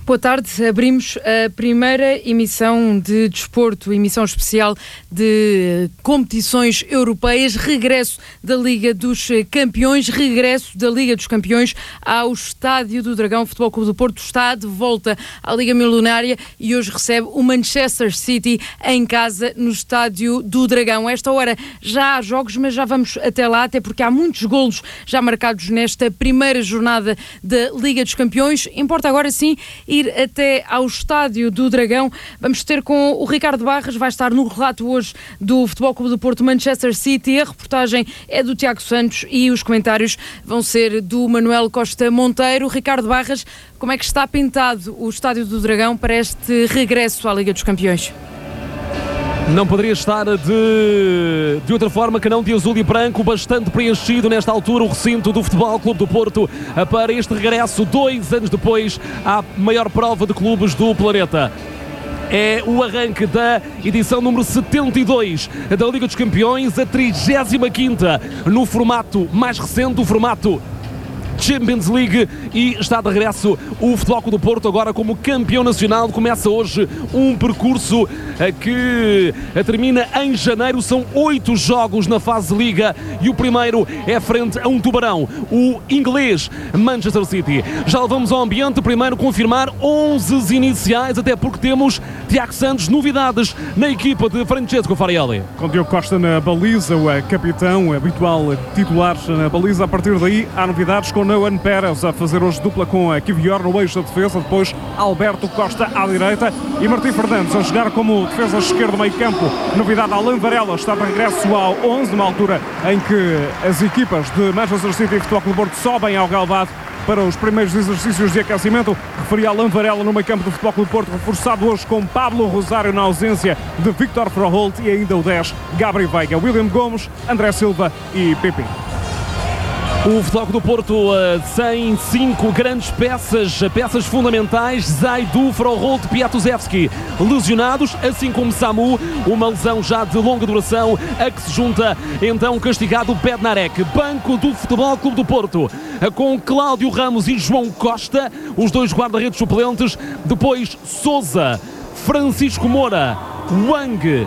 Boa tarde, abrimos a primeira emissão de desporto, emissão especial de competições europeias, regresso da Liga dos Campeões, regresso da Liga dos Campeões ao Estádio do Dragão. O Futebol Clube do Porto está de volta à Liga Milionária e hoje recebe o Manchester City em casa no Estádio do Dragão. A esta hora já há jogos, mas já vamos até lá, até porque há muitos golos já marcados nesta primeira jornada da Liga dos Campeões. Importa agora sim ir até ao Estádio do Dragão. Vamos ter com o Ricardo Barras, vai estar no relato hoje do Futebol Clube do Porto Manchester City. A reportagem é do Tiago Santos e os comentários vão ser do Manuel Costa Monteiro. Ricardo Barras, como é que está pintado o Estádio do Dragão para este regresso à Liga dos Campeões? Não poderia estar de outra forma que não de azul e branco, bastante preenchido nesta altura o recinto do Futebol Clube do Porto para este regresso 2 anos depois à maior prova de clubes do planeta. É o arranque da edição número 72 da Liga dos Campeões, a 35ª no formato mais recente, o formato Champions League, e está de regresso o Futebol Clube do Porto agora como campeão nacional. Começa hoje um percurso que termina em janeiro. São 8 jogos na fase de Liga e o primeiro é frente a um tubarão, o inglês Manchester City. Já vamos ao ambiente, primeiro confirmar 11 iniciais, até porque temos Tiago Santos, novidades na equipa de Francesco Farioli. Com Diogo Costa na baliza, o capitão, o habitual titular na baliza. A partir daí há novidades com Noan Pérez a fazer hoje dupla com a Kivior no eixo da defesa, depois Alberto Costa à direita e Martim Fernandes a jogar como defesa esquerdo meio campo. Novidade, Alan Varela está de regresso ao 11, numa altura em que as equipas de Manchester City e Futebol Clube do Porto sobem ao relvado para os primeiros exercícios de aquecimento. Referia Alan Varela no meio campo do Futebol Clube do Porto, reforçado hoje com Pablo Rosário na ausência de Victor Froholt e ainda o 10, Gabriel Veiga, William Gomes, André Silva e Pepe. O Futebol Clube do Porto sem 5 grandes peças fundamentais: Zaidu, Froholt, Piatuzewski lesionados, assim como Samu, uma lesão já de longa duração, a que se junta então o castigado Bednarek. Banco do Futebol Clube do Porto com Cláudio Ramos e João Costa, os dois guarda-redes suplentes, depois Sousa, Francisco Moura, Wang,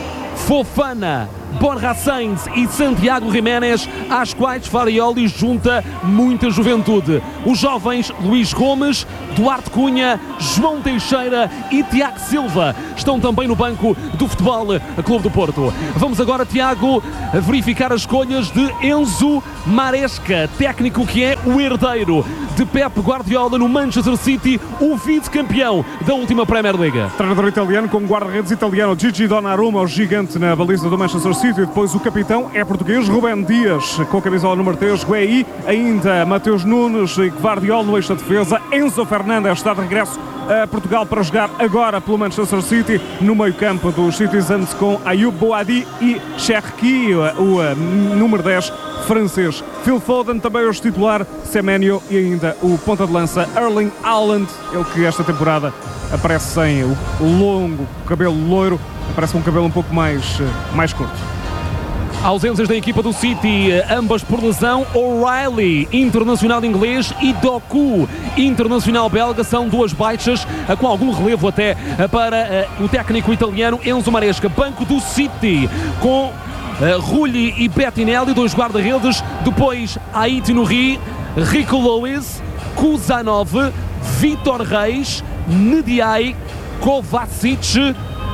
Fofana, Borja Sainz e Santiago Jiménez, às quais Farioli junta muita juventude. Os jovens Luís Gomes, Duarte Cunha, João Teixeira e Tiago Silva estão também no banco do Futebol Clube do Porto. Vamos agora, Tiago, verificar as escolhas de Enzo Maresca, técnico que é o herdeiro de Pep Guardiola no Manchester City, o vice-campeão da última Premier League. Treinador italiano com guarda-redes italiano Gigi Donnarumma, o gigante na baliza do Manchester City. E depois o capitão é português, Rubén Dias, com a camisola número 3, Guehi, ainda Mateus Nunes e Gvardiol no eixo da defesa. Enzo Fernandes está de regresso a Portugal para jogar agora pelo Manchester City no meio campo dos Citizens, com Ayoub Boadi e Cherki, o número 10 francês. Phil Foden também hoje titular, Semenyo e ainda o ponta de lança Erling Haaland, ele que esta temporada aparece sem o longo cabelo loiro, aparece com um cabelo um pouco mais curto. Ausências da equipa do City, ambas por lesão. O'Reilly, internacional inglês, e Doku, internacional belga, são duas baixas, com algum relevo até para o técnico italiano Enzo Maresca. Banco do City, com Rulli e Bettinelli, dois guarda-redes, depois Ait Nouri, Rico Lewis, Kuzanov, Vitor Reis, Ndiaye, Kovacic,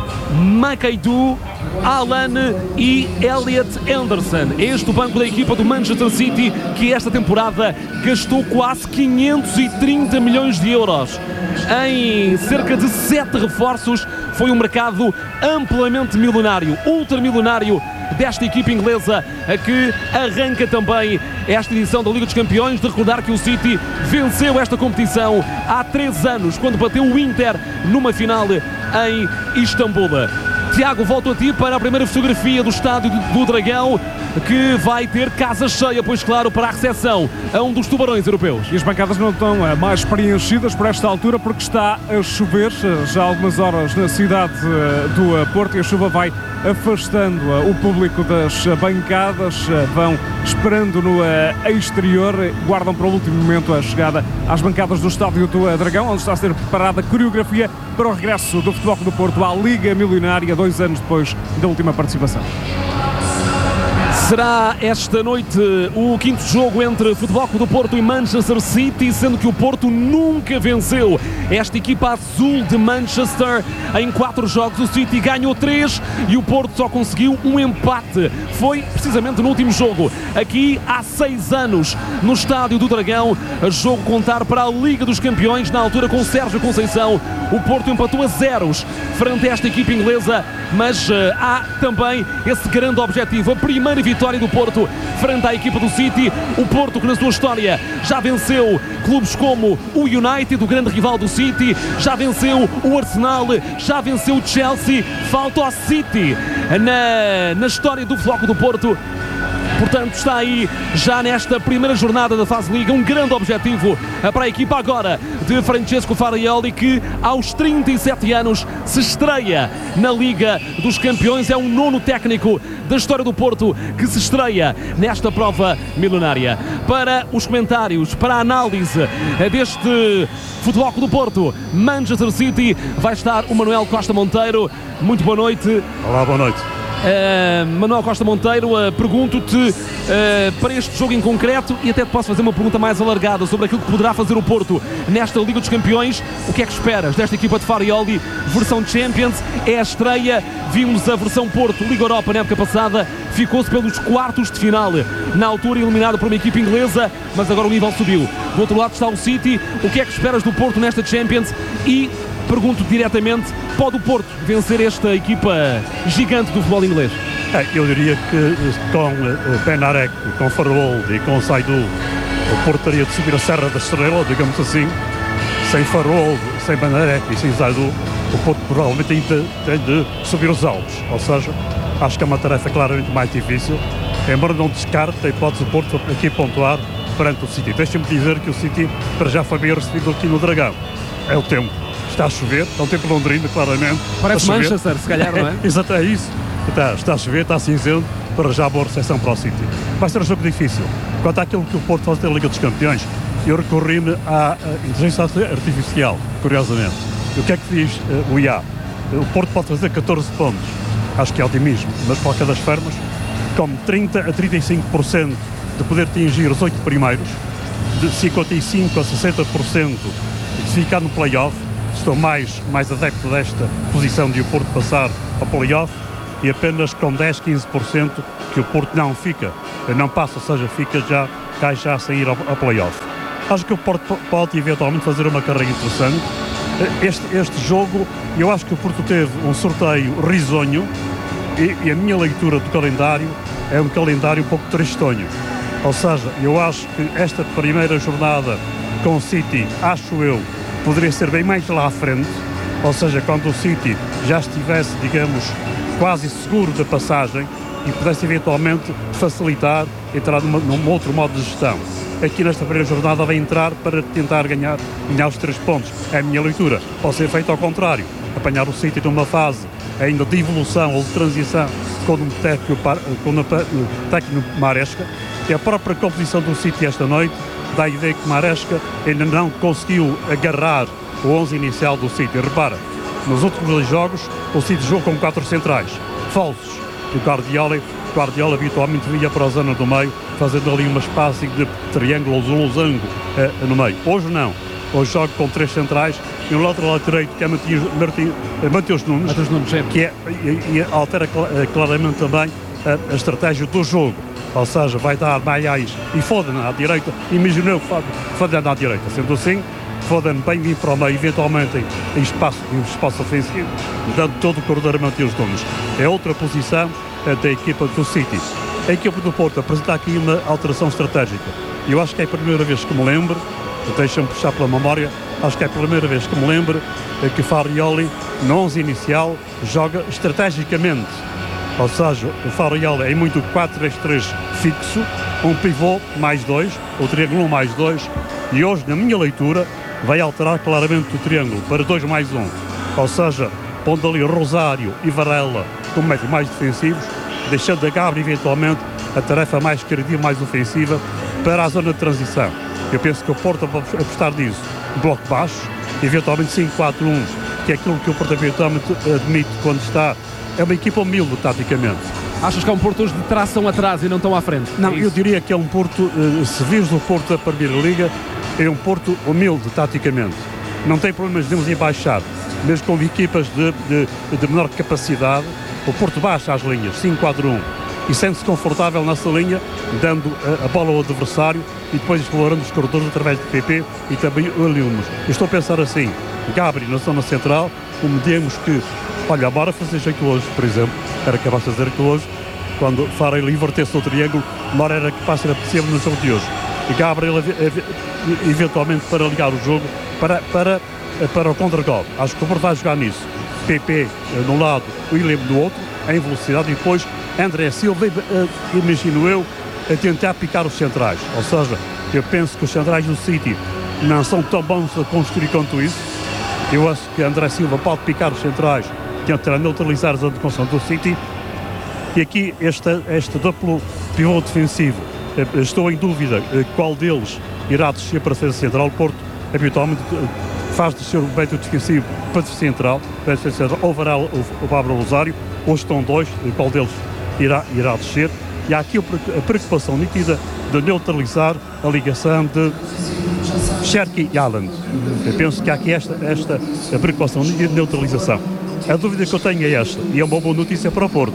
Makaidu, Alan e Elliot Anderson. Este o banco da equipa do Manchester City, que esta temporada gastou quase 530 milhões de euros em cerca de 7 reforços. Foi um mercado amplamente milionário, ultramilionário desta equipa inglesa, a que arranca também esta edição da Liga dos Campeões. De recordar que o City venceu esta competição há 3 anos, quando bateu o Inter numa final em Istambul. Tiago, volto a ti para a primeira fotografia do estádio do Dragão, que vai ter casa cheia, pois claro, para a recepção a um dos tubarões europeus. E as bancadas não estão mais preenchidas por esta altura porque está a chover já há algumas horas na cidade do Porto, e a chuva vai afastando o público das bancadas, vão esperando no exterior, guardam para o último momento a chegada às bancadas do estádio do Dragão, onde está a ser preparada a coreografia para o regresso do Futebol Clube do Porto à Liga Milionária, 2 anos depois da última participação. Será esta noite o 5º jogo entre Futebol Clube do Porto e Manchester City, sendo que o Porto nunca venceu esta equipa azul de Manchester. Em 4 jogos o City ganhou 3 e o Porto só conseguiu um empate. Foi precisamente no último jogo, aqui há 6 anos, no estádio do Dragão, a jogo contar para a Liga dos Campeões, na altura com Sérgio Conceição. O Porto empatou a 0 frente a esta equipa inglesa, mas há também esse grande objetivo, a primeira vitória do Porto frente à equipa do City. O Porto, que na sua história já venceu clubes como o United, o grande rival do City, já venceu o Arsenal, já venceu o Chelsea, falta ao City na história do Futebol Clube do Porto. Portanto, está aí, já nesta primeira jornada da fase Liga, um grande objetivo para a equipa agora de Francesco Farioli, que aos 37 anos se estreia na Liga dos Campeões. É o 9º técnico da história do Porto que se estreia nesta prova milionária. Para os comentários, para a análise deste Futebol Clube do Porto, Manchester City, vai estar o Manuel Costa Monteiro. Muito boa noite. Olá, boa noite. Manuel Costa Monteiro, pergunto-te para este jogo em concreto, e até te posso fazer uma pergunta mais alargada sobre aquilo que poderá fazer o Porto nesta Liga dos Campeões. O que é que esperas desta equipa de Farioli, versão Champions? É a estreia, vimos a versão Porto Liga Europa na época passada, ficou-se pelos quartos de final, na altura eliminado por uma equipa inglesa, mas agora o nível subiu. Do outro lado está o City. O que é que esperas do Porto nesta Champions? E pergunto diretamente, pode o Porto vencer esta equipa gigante do futebol inglês? Eu diria que com Benarek, com Faroldo e com Zaidu, o Porto teria de subir a Serra da Estrela, digamos assim. Sem Faroldo, sem Benarek e sem Zaidu, o Porto provavelmente ainda tem de subir os Alpes. Ou seja, acho que é uma tarefa claramente mais difícil, embora não descarte a hipótese do Porto aqui pontuar perante o City. Deixa-me dizer que o City para já foi bem recebido aqui no Dragão. É o tempo. Está a chover, é um tempo londrino, claramente. Parece Manchester, se calhar, não é? Exato, é isso. Está a chover, está cinzento, para já boa recepção para o City. Vai ser um jogo difícil. Quanto àquilo que o Porto faz na Liga dos Campeões, eu recorri-me à inteligência artificial, curiosamente. E o que é que diz o IA? O Porto pode fazer 14 pontos. Acho que é otimismo, mas de qualquer das formas, com 30% a 35% de poder atingir os 8 primeiros, de 55% a 60% de ficar no play-off. Estou mais adepto desta posição de o Porto passar ao play-off, e apenas com 10, 15% que o Porto não passa, ou seja, fica já, cai já a sair ao play-off. Acho que o Porto pode eventualmente fazer uma carreira interessante. Este jogo, eu acho que o Porto teve um sorteio risonho, e a minha leitura do calendário é um calendário um pouco tristonho. Ou seja, eu acho que esta primeira jornada com o City, acho eu, poderia ser bem mais lá à frente, ou seja, quando o City já estivesse, digamos, quase seguro da passagem e pudesse eventualmente facilitar, entrar num outro modo de gestão. Aqui nesta primeira jornada vai entrar para tentar ganhar os 3 pontos. É a minha leitura. Pode ser feito ao contrário, apanhar o City numa fase ainda de evolução ou de transição com o técnico Maresca, e a própria composição do City esta noite dá a ideia que Maresca ainda não conseguiu agarrar o 11 inicial do City. Repara, nos últimos 2 jogos o City jogou com 4 centrais falsos, e o Guardiola habitualmente vinha para a zona do meio, fazendo ali uma espécie de triângulo ou losango no meio. Hoje não, hoje joga com 3 centrais e um lateral direito que é Mateus Nunes, que altera claramente também a estratégia do jogo. Ou seja, vai dar Maiais e Foden à direita, imaginou Foden à direita. Sendo assim, Foden bem vir para o meio, eventualmente em espaço ofensivo, dando todo o corredor a Mateus Nunes. É outra posição da equipa do City. A equipa do Porto apresenta aqui uma alteração estratégica. Eu acho que é a primeira vez que me lembro deixa-me puxar pela memória, acho que é a primeira vez que me lembro que Farioli, no 11 inicial, joga estrategicamente. Ou seja, o Farioli é muito 4-3-3 fixo, um pivô mais 2, o triângulo 1 mais 2, e hoje, na minha leitura, vai alterar claramente o triângulo para 2 mais 1. Ou seja, pondo ali Rosário e Varela como métodos mais defensivos, deixando a Gabri eventualmente a tarefa mais criativa, mais ofensiva para a zona de transição. Eu penso que o Porto vai apostar nisso, bloco baixo, eventualmente 5-4-1, que é aquilo que o Porto eventualmente admite quando está. É uma equipa humilde taticamente. Achas que é um Porto hoje de tração atrás e não tão à frente? Não, eu diria que é um Porto, se vires o Porto da Primeira Liga, é um Porto humilde taticamente. Não tem problemas nenhum em baixar, mesmo com equipas de menor capacidade. O Porto baixa as linhas, 5-4-1, e sente-se confortável nessa linha, dando a bola ao adversário e depois explorando os corredores através do PP e também o Lilmos. Eu estou a pensar assim, Gabri na zona central, como digamos que, olha, bora fazer jeito hoje, por exemplo, era capaz de fazer que hoje, quando Farrell invertesse o triângulo, Mora era capaz de ser possível no jogo de hoje. E Gabri, eventualmente, para ligar o jogo, para o contra-gol. Acho que o Porto vai jogar nisso. PP no lado, o William no outro, em velocidade, e depois André Silva, imagino eu, a tentar picar os centrais. Ou seja, eu penso que os centrais do City não são tão bons a construir quanto isso. Eu acho que André Silva pode picar os centrais, tentar neutralizar a zona de construção do City. E aqui este duplo pivô defensivo, estou em dúvida qual deles irá descer para ser central. O Porto habitualmente faz descer o método defensivo para ser central, ou vará o Pablo Rosário, ou estão dois, qual deles irá descer. E há aqui a preocupação nítida de neutralizar a ligação de Cherki e Haaland. Eu penso que há aqui esta a preocupação nítida de neutralização. A dúvida que eu tenho é esta, e é uma boa notícia para o Porto.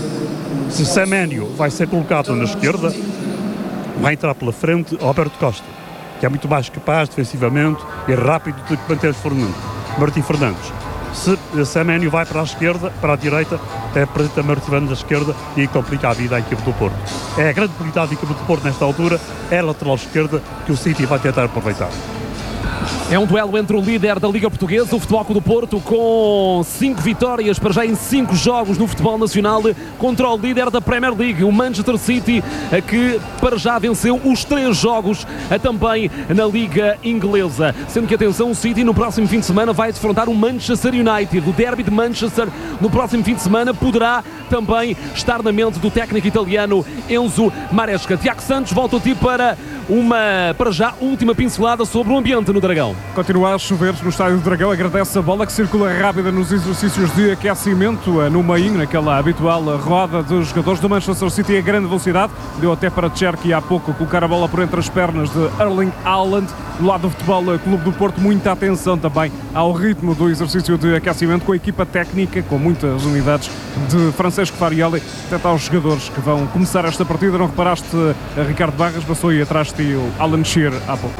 Se Semenyo vai ser colocado na esquerda, vai entrar pela frente Roberto Costa, que é muito mais capaz defensivamente e rápido do que Martim Fernandes. Se Semenyo vai para a esquerda, para a direita, apresenta Martim Fernandes à esquerda e complica a vida à equipe do Porto. É a grande prioridade da equipe do Porto nesta altura, é a lateral esquerda que o City vai tentar aproveitar. É um duelo entre o líder da Liga Portuguesa, o Futebol Clube do Porto, com 5 vitórias para já em 5 jogos no futebol nacional, contra o líder da Premier League, o Manchester City, que para já venceu os 3 jogos também na Liga Inglesa. Sendo que, atenção, o City no próximo fim de semana vai defrontar o Manchester United. O derby de Manchester no próximo fim de semana poderá também estar na mente do técnico italiano Enzo Maresca. Tiago Santos, volto a ti para uma, para já, última pincelada sobre o ambiente no Dragão. Continua a chover no Estádio do Dragão, agradece a bola que circula rápida nos exercícios de aquecimento no meio, naquela habitual roda dos jogadores do Manchester City a grande velocidade. Deu até para Cherki há pouco colocar a bola por entre as pernas de Erling Haaland. Do lado do Futebol Clube do Porto, muita atenção também ao ritmo do exercício de aquecimento, com a equipa técnica, com muitas unidades de Francesco Farioli, até aos jogadores que vão começar esta partida. Não reparaste, Ricardo Barras, passou aí atrás de ti o Alan Shearer há pouco.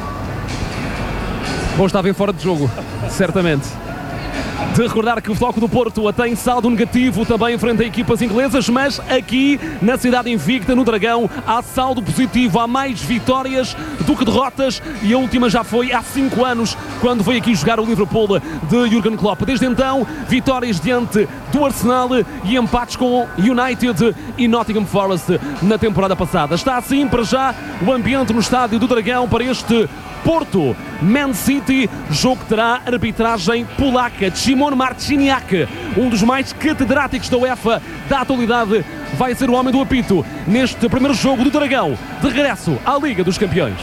Bom, está bem fora de jogo, certamente. De recordar que o Futebol Clube do Porto tem saldo negativo também frente a equipas inglesas, mas aqui na cidade invicta, no Dragão, há saldo positivo, há mais vitórias do que derrotas, e a última já foi há 5 anos, quando veio aqui jogar o Liverpool de Jürgen Klopp. Desde então, vitórias diante do Arsenal e empates com United e Nottingham Forest na temporada passada. Está assim para já o ambiente no Estádio do Dragão para este Porto Man City, jogo que terá arbitragem polaca. Szymon Marciniak, um dos mais catedráticos da UEFA da atualidade, vai ser o homem do apito neste primeiro jogo do Dragão, de regresso à Liga dos Campeões.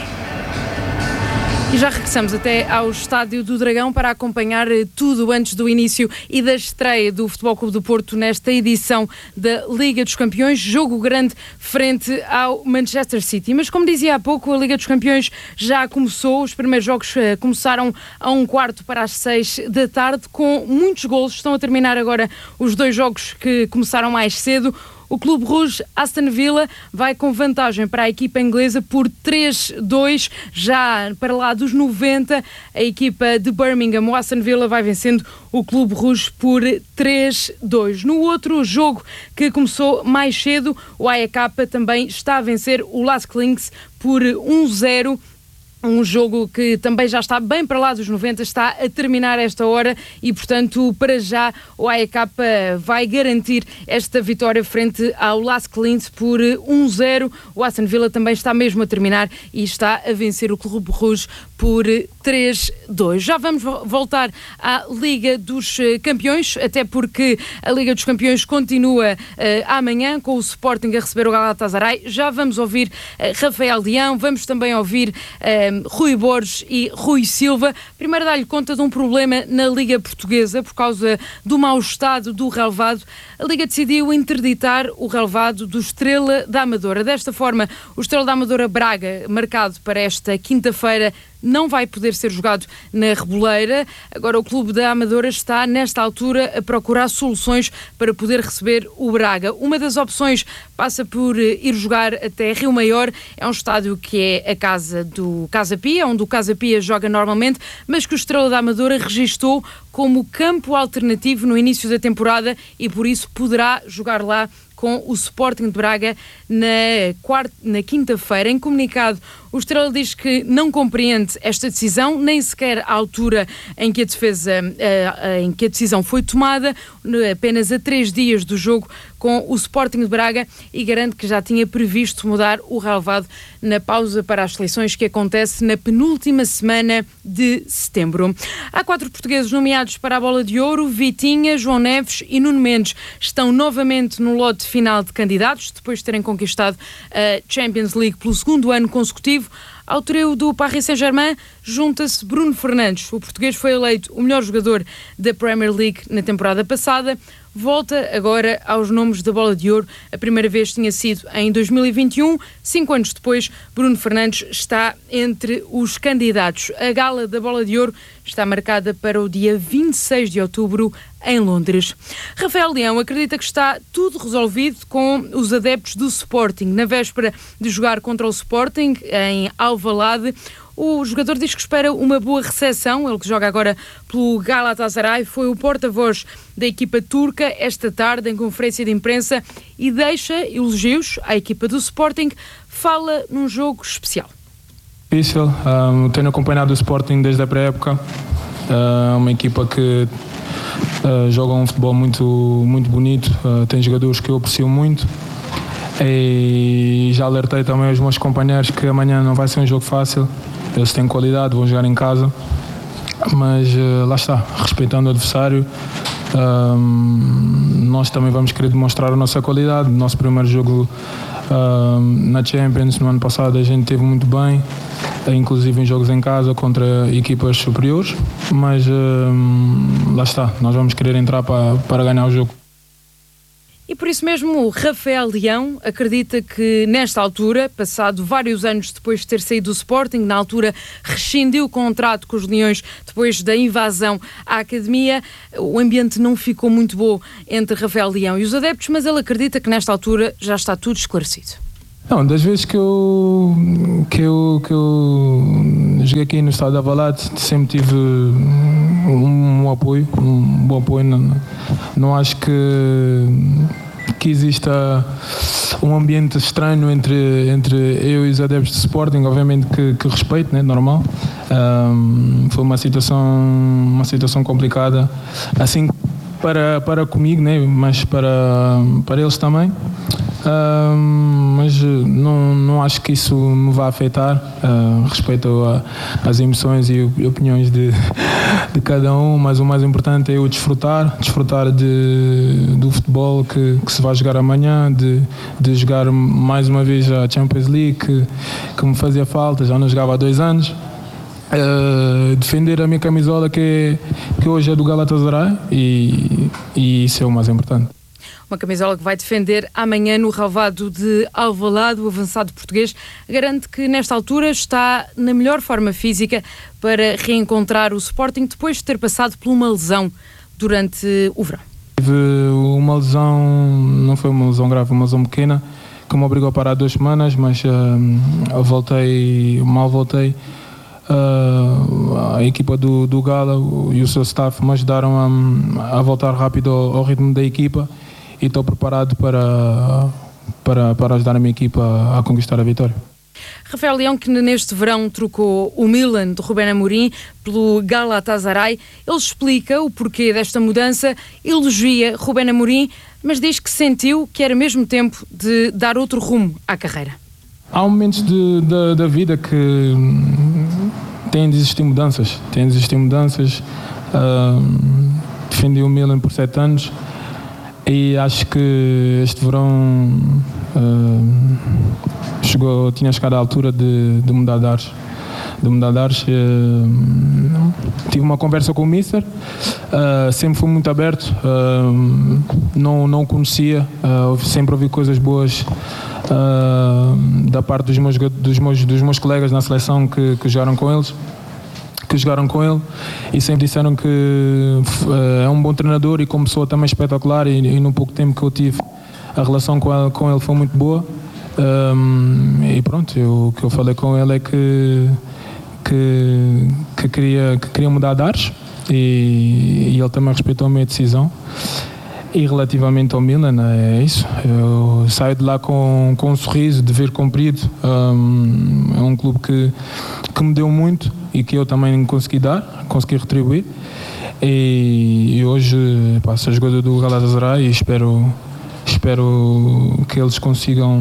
E já regressamos até ao Estádio do Dragão para acompanhar tudo antes do início e da estreia do Futebol Clube do Porto nesta edição da Liga dos Campeões. Jogo grande frente ao Manchester City. Mas, como dizia há pouco, a Liga dos Campeões já começou. Os primeiros jogos começaram a 6:15 da tarde, com muitos golos. Estão a terminar agora os 2 jogos que começaram mais cedo. O Clube Rouge Aston Villa vai com vantagem para a equipa inglesa por 3-2, já para lá dos 90. A equipa de Birmingham, o Aston Villa, vai vencendo o Clube Rouge por 3-2. No outro jogo que começou mais cedo, o AEK também está a vencer o Lask Links por 1-0. Um jogo que também já está bem para lá dos 90, está a terminar esta hora e, portanto, para já o AEK vai garantir esta vitória frente ao Lask Linz por 1-0. O Aston Villa também está mesmo a terminar e está a vencer o Clube Rouge por 3-2. Já vamos voltar à Liga dos Campeões, até porque a Liga dos Campeões continua amanhã com o Sporting a receber o Galatasaray. Já vamos ouvir Rafael Leão, vamos também ouvir Rui Borges e Rui Silva. Primeiro dar-lhe conta de um problema na Liga Portuguesa por causa do mau estado do relvado. A Liga decidiu interditar o relvado do Estrela da Amadora. Desta forma, o Estrela da Amadora Braga, marcado para esta quinta-feira, não vai poder ser jogado na Reboleira. Agora o Clube da Amadora está, nesta altura, a procurar soluções para poder receber o Braga. Uma das opções passa por ir jogar até Rio Maior. É um estádio que é a casa do Casa Pia, onde o Casa Pia joga normalmente, mas que o Estrela da Amadora registou como campo alternativo no início da temporada e por isso poderá jogar lá com o Sporting de Braga na quinta-feira. Em comunicado, o Estrela diz que não compreende esta decisão, nem sequer a altura em que a decisão foi tomada, apenas a 3 dias do jogo com o Sporting de Braga, e garante que já tinha previsto mudar o relvado na pausa para as seleções que acontece na penúltima semana de setembro. Há 4 portugueses nomeados para a Bola de Ouro. Vitinha, João Neves e Nuno Mendes estão novamente no lote final de candidatos, depois de terem conquistado a Champions League pelo 2º ano consecutivo. Ao trio do Paris Saint-Germain junta-se Bruno Fernandes. O português foi eleito o melhor jogador da Premier League na temporada passada. Volta agora aos nomes da Bola de Ouro. A primeira vez tinha sido em 2021. 5 anos depois, Bruno Fernandes está entre os candidatos. A gala da Bola de Ouro está marcada para o dia 26 de outubro em Londres. Rafael Leão acredita que está tudo resolvido com os adeptos do Sporting. Na véspera de jogar contra o Sporting, em Alvalade, o jogador diz que espera uma boa recepção. Ele que joga agora pelo Galatasaray foi o porta-voz da equipa turca esta tarde em conferência de imprensa e deixa elogios à equipa do Sporting. Fala num jogo especial. Difícil, tenho acompanhado o Sporting desde a pré-época. Uma equipa que joga um futebol muito, muito bonito, tem jogadores que eu aprecio muito. E já alertei também os meus companheiros que amanhã não vai ser um jogo fácil. Eles têm qualidade, vão jogar em casa, mas lá está, respeitando o adversário, nós também vamos querer demonstrar a nossa qualidade. Nosso primeiro jogo na Champions no ano passado a gente teve muito bem, inclusive em jogos em casa contra equipas superiores, mas lá está, nós vamos querer entrar para ganhar o jogo. E por isso mesmo o Rafael Leão acredita que nesta altura, passado vários anos depois de ter saído do Sporting, na altura rescindiu o contrato com os Leões depois da invasão à academia, o ambiente não ficou muito bom entre Rafael Leão e os adeptos, mas ele acredita que nesta altura já está tudo esclarecido. Não, das vezes que eu joguei aqui no estado de Alvalade, sempre tive um bom apoio. Não acho que exista um ambiente estranho entre eu e os adeptos de Sporting. Obviamente que respeito, né, normal. Foi uma situação complicada, assim para comigo, né, mas para eles também. Mas não acho que isso me vá afetar. Respeito às emoções e opiniões de cada um, mas o mais importante é eu desfrutar do futebol que se vai jogar amanhã, de jogar mais uma vez a Champions League, que me fazia falta, já não jogava há 2 anos. Defender a minha camisola que hoje é do Galatasaray e isso é o mais importante. Uma camisola que vai defender amanhã no relvado de Alvalade. O avançado português garante que nesta altura está na melhor forma física para reencontrar o Sporting depois de ter passado por uma lesão durante o verão. Tive uma lesão, não foi uma lesão grave, uma lesão pequena, que me obrigou a parar 2 semanas, mas mal voltei. A equipa do Gala e o seu staff me ajudaram a voltar rápido ao ritmo da equipa e estou preparado para ajudar a minha equipa a conquistar a vitória. Rafael Leão, que neste verão trocou o Milan de Ruben Amorim pelo Galatasaray, ele explica o porquê desta mudança, elogia Ruben Amorim, mas diz que sentiu que era mesmo tempo de dar outro rumo à carreira. Há momentos da vida que têm de existir mudanças. Defendi o Milan por 7 anos e acho que este verão tinha chegado à altura de mudar de ares. Tive uma conversa com o Mister, sempre fui muito aberto, não o conhecia, sempre ouvi coisas boas da parte dos meus colegas na seleção que jogaram com ele, e sempre disseram que é um bom treinador e como pessoa também espetacular, e no pouco tempo que eu tive a relação com ele foi muito boa. E pronto, o que eu falei com ele é que queria mudar de ares, e ele também respeitou a minha decisão. E relativamente ao Milan, é isso, eu saio de lá com um sorriso, dever cumprido. É um clube que me deu muito e que eu também consegui retribuir, e hoje sou jogador do Galatasaray e espero que eles consigam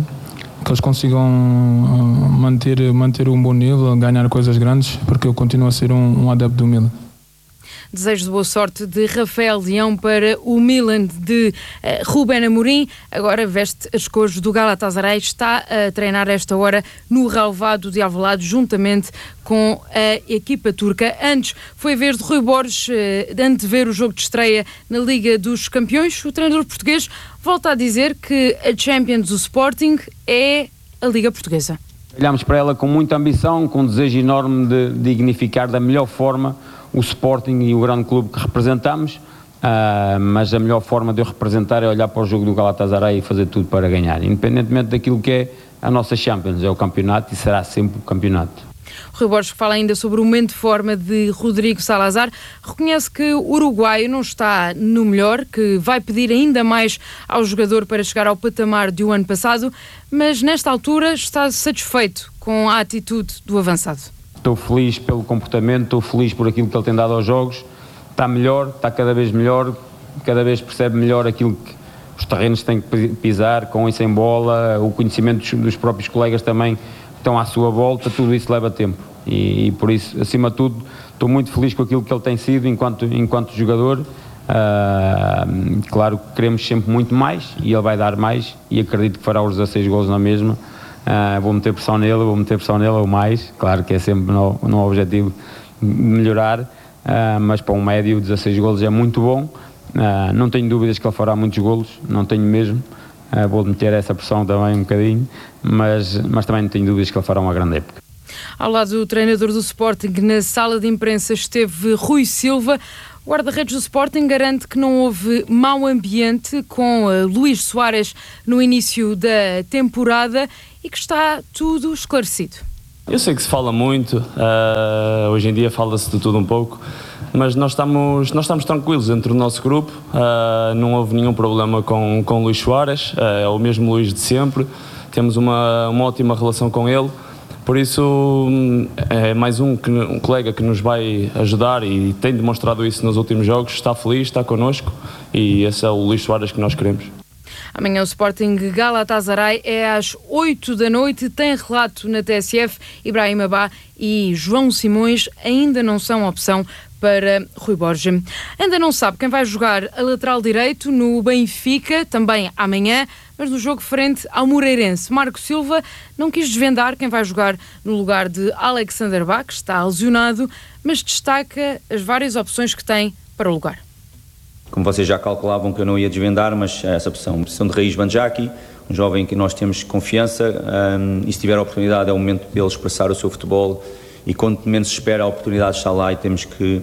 manter um bom nível, ganhar coisas grandes, porque eu continuo a ser um adepto do Milan. Desejos de boa sorte de Rafael Leão para o Milan de Ruben Amorim. Agora veste as cores do Galatasaray, está a treinar esta hora no relvado de Alvalade juntamente com a equipa turca. Antes foi a vez de Rui Borges, antes de ver o jogo de estreia na Liga dos Campeões. O treinador português volta a dizer que a Champions do Sporting é a Liga Portuguesa. Olhamos para ela com muita ambição, com um desejo enorme de dignificar da melhor forma o Sporting e o grande clube que representamos, mas a melhor forma de eu representar é olhar para o jogo do Galatasaray e fazer tudo para ganhar, independentemente daquilo que é a nossa Champions, é o campeonato e será sempre o campeonato. Rui Borges fala ainda sobre o momento de forma de Rodrigo Salazar, reconhece que o uruguaio não está no melhor, que vai pedir ainda mais ao jogador para chegar ao patamar do ano passado, mas nesta altura está satisfeito com a atitude do avançado. Estou feliz pelo comportamento, estou feliz por aquilo que ele tem dado aos jogos, está melhor, está cada vez melhor, cada vez percebe melhor aquilo que os terrenos têm que pisar, com e sem bola, o conhecimento dos próprios colegas também estão à sua volta, tudo isso leva tempo e por isso, acima de tudo, estou muito feliz com aquilo que ele tem sido enquanto jogador. Claro que queremos sempre muito mais e ele vai dar mais e acredito que fará os 16 golos na mesma. Vou meter pressão nele ou mais, claro que é sempre no objetivo de melhorar, mas para um médio 16 golos é muito bom, não tenho dúvidas que ele fará muitos golos, não tenho mesmo, vou meter essa pressão também um bocadinho, mas também não tenho dúvidas que ele fará uma grande época. Ao lado do treinador do Sporting, na sala de imprensa esteve Rui Silva. O guarda-redes do Sporting garante que não houve mau ambiente com Luís Soares no início da temporada e que está tudo esclarecido. Eu sei que se fala muito, hoje em dia fala-se de tudo um pouco, mas nós estamos tranquilos entre o nosso grupo, não houve nenhum problema com Luís Soares, é o mesmo Luís de sempre, temos uma ótima relação com ele. Por isso é mais um colega que nos vai ajudar e tem demonstrado isso nos últimos jogos, está feliz, está connosco e esse é o Luís Soares que nós queremos. Amanhã o Sporting Galatasaray é às 8 da noite, tem relato na TSF, Ibrahim Abá e João Simões ainda não são opção para Rui Borges. Ainda não sabe quem vai jogar a lateral direito no Benfica, também amanhã, mas no jogo frente ao Moreirense. Marco Silva não quis desvendar quem vai jogar no lugar de Alexander Bá, que está lesionado, mas destaca as várias opções que tem para o lugar. Como vocês já calculavam que eu não ia desvendar, mas essa opção de Raiz Banjaki, um jovem em que nós temos confiança, e se tiver a oportunidade é o momento dele expressar o seu futebol, e quanto menos se espera a oportunidade está lá e temos que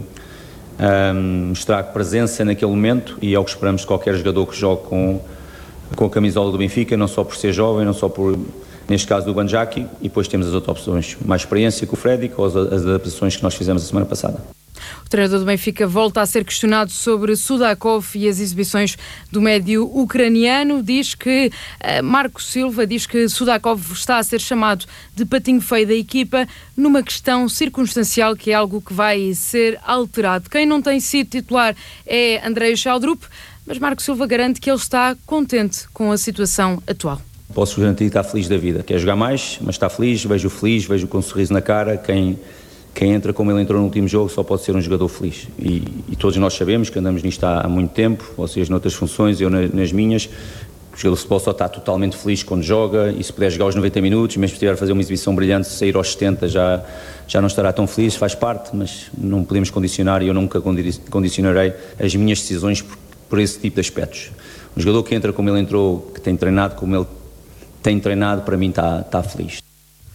mostrar presença naquele momento, e é o que esperamos de qualquer jogador que jogue com a camisola do Benfica, não só por ser jovem, não só por, neste caso, do Banjaki, e depois temos as outras opções, mais experiência com o Freddy, com as adaptações que nós fizemos a semana passada. O treinador do Benfica volta a ser questionado sobre Sudakov e as exibições do médio ucraniano. Diz que Marco Silva diz que Sudakov está a ser chamado de patinho feio da equipa numa questão circunstancial, que é algo que vai ser alterado. Quem não tem sido titular é Andrei Sheldrup, mas Marco Silva garante que ele está contente com a situação atual. Posso garantir que está feliz da vida. Quer jogar mais, mas está feliz, vejo com um sorriso na cara. Quem entra como ele entrou no último jogo só pode ser um jogador feliz. E todos nós sabemos que andamos nisto há muito tempo, vocês noutras funções, eu nas minhas. O jogador de futebol só está totalmente feliz quando joga, e se puder jogar aos 90 minutos, mesmo se estiver a fazer uma exibição brilhante, se sair aos 70 já não estará tão feliz, faz parte, mas não podemos condicionar, e eu nunca condicionarei as minhas decisões por esse tipo de aspectos. Um jogador que entra como ele entrou, que tem treinado como ele tem treinado, para mim está feliz.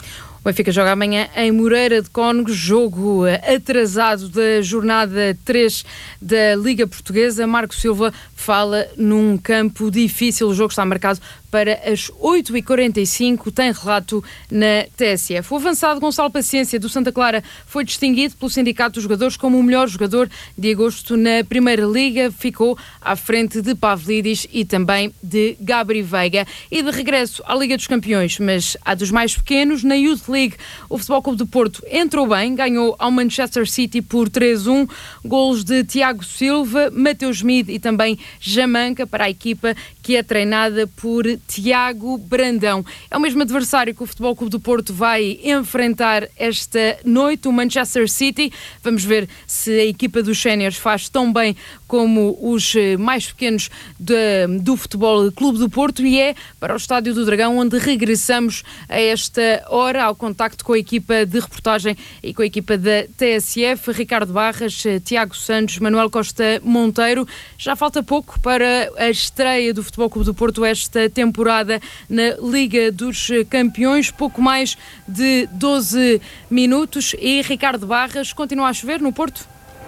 O Benfica joga amanhã em Moreira de Cónegos, jogo atrasado da jornada 3 da Liga Portuguesa. Marco Silva fala num campo difícil. O jogo está marcado para as 8h45, tem relato na TSF. O avançado Gonçalo Paciência, do Santa Clara, foi distinguido pelo Sindicato dos Jogadores como o melhor jogador de agosto na Primeira Liga. Ficou à frente de Pavlidis e também de Gabri Veiga. E de regresso à Liga dos Campeões, mas à dos mais pequenos, na Youth League, o Futebol Clube do Porto entrou bem, ganhou ao Manchester City por 3-1, golos de Tiago Silva, Mateus Schmid e também Jamanca para a equipa que é treinada por Tiago Brandão. É o mesmo adversário que o Futebol Clube do Porto vai enfrentar esta noite, o Manchester City. Vamos ver se a equipa dos séniores faz tão bem como os mais pequenos do Futebol Clube do Porto, e é para o Estádio do Dragão onde regressamos a esta hora ao contacto com a equipa de reportagem e com a equipa da TSF, Ricardo Barras, Tiago Santos, Manuel Costa Monteiro. Já falta pouco para a estreia do Futebol Clube do Porto esta temporada na Liga dos Campeões, pouco mais de 12 minutos, e Ricardo Barras, continua a chover no Porto?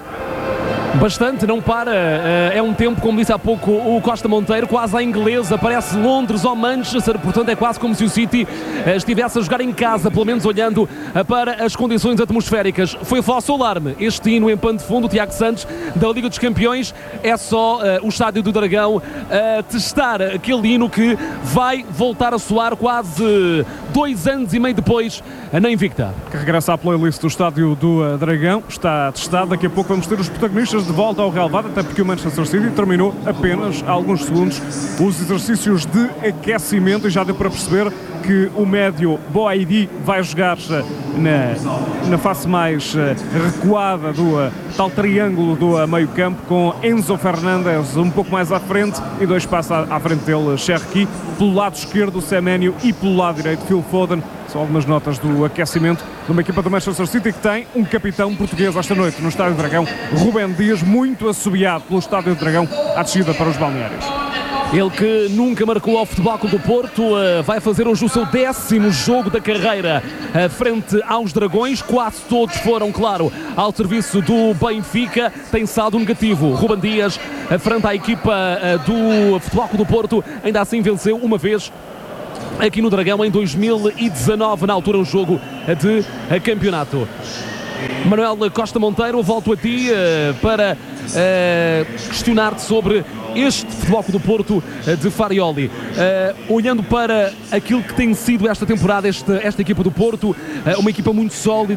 Bastante, não para, é um tempo, como disse há pouco o Costa Monteiro, quase à inglesa, parece Londres ou Manchester, portanto é quase como se o City estivesse a jogar em casa, pelo menos olhando para as condições atmosféricas. Foi falso alarme, este hino em pano de fundo, o Tiago Santos, da Liga dos Campeões, é só o Estádio do Dragão a testar aquele hino que vai voltar a soar quase 2 anos e meio depois na Invicta. Que regressa à playlist do Estádio do Dragão, está testado, daqui a pouco vamos ter os protagonistas de volta ao relevado, até porque o Manchester City terminou apenas há alguns segundos os exercícios de aquecimento e já deu para perceber que o médio Boaidi vai jogar na face mais recuada do tal triângulo do meio campo, com Enzo Fernandes um pouco mais à frente e 2 passos à frente dele, Cherki, pelo lado esquerdo Semenyo e pelo lado direito Phil Foden. São algumas notas do aquecimento de uma equipa do Manchester City que tem um capitão português esta noite no Estádio do Dragão, Rubén Dias, muito assobiado pelo Estádio do Dragão à descida para os balneários. Ele que nunca marcou ao Futebol Clube do Porto, vai fazer hoje o seu 10º jogo da carreira frente aos Dragões. Quase todos foram, claro, ao serviço do Benfica. Tem saldo negativo. Rubén Dias, frente à equipa do Futebol Clube do Porto, ainda assim venceu uma vez aqui no Dragão em 2019, na altura um jogo de campeonato. Manuel Costa Monteiro, volto a ti para questionar-te sobre este Futebol Clube do Porto de Farioli. Olhando para aquilo que tem sido esta temporada, esta equipa do Porto, uma equipa muito sólida,